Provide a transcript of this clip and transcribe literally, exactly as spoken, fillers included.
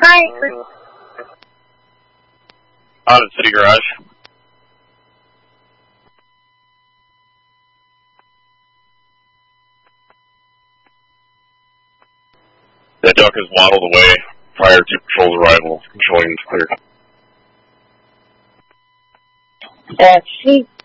Hi. Out at City Garage. The duck is waddled away prior to patrol's arrival, showing is clear. Uh, she